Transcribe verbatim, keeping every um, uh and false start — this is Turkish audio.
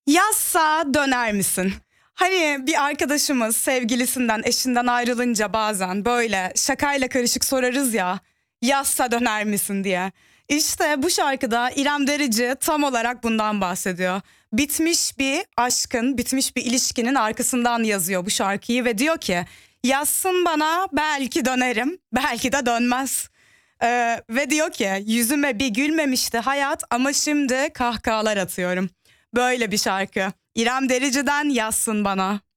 Yazsa döner misin? Hani bir arkadaşımız sevgilisinden, eşinden ayrılınca bazen böyle şakayla karışık sorarız ya. Yazsa döner misin diye. İşte bu şarkıda İrem Derici tam olarak bundan bahsediyor. Bitmiş bir aşkın, bitmiş bir ilişkinin arkasından yazıyor bu şarkıyı ve diyor ki yazsın bana belki dönerim, belki de dönmez. Ee, ve diyor ki yüzüme bir gülmemişti hayat ama şimdi kahkahalar atıyorum. Böyle bir şarkı. İrem Derici'den yazsın bana.